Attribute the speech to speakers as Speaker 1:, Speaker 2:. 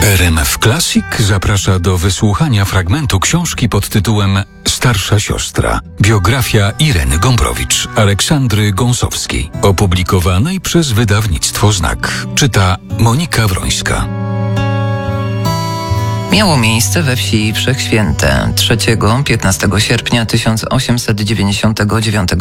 Speaker 1: RMF Classic zaprasza do wysłuchania fragmentu książki pod tytułem Starsza siostra. Biografia Ireny Gombrowicz, Aleksandry Gąsowskiej. Opublikowanej przez wydawnictwo Znak. Czyta Monika Wrońska.
Speaker 2: Miało miejsce we wsi Wszechświęte 3-15 sierpnia 1899